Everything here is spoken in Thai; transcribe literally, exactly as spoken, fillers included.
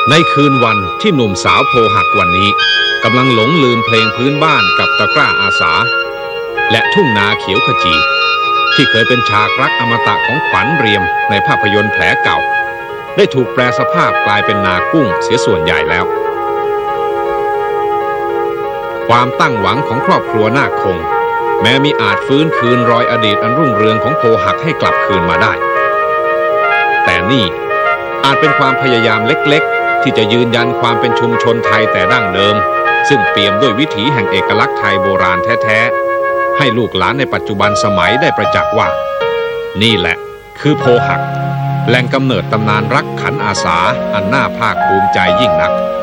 ในคืนวันที่หนุ่มสาวโพหักวันนี้กำลังหลงลืมเพลงพื้นบ้านกับตะกร้าอาสาและทุ่งนาเขียวขจีที่เคยเป็นฉากรักอมตะของขวัญเรียมในภาพยนตร์แผลเก่าได้ถูกแปลสภาพกลายเป็นนากุ้งเสียส่วนใหญ่แล้วความตั้งหวังของครอบครัวนาคงแม้มีอาจฟื้นคืนรอยอดีตอันรุ่งเรืองของโพหักให้กลับคืนมาได้แต่นี่อาจเป็นความพยายามเล็กๆที่จะยืนยันความเป็นชุมชนไทยแต่ดั้งเดิมซึ่งเปี่ยมด้วยวิถีแห่งเอกลักษณ์ไทยโบราณแท้ๆให้ลูกหลานในปัจจุบันสมัยได้ประจักษ์ว่านี่แหละคือโพหักแหล่งกำเนิดตำนานรักขันอาสาอันน่าภาคภูมิใจยิ่งนัก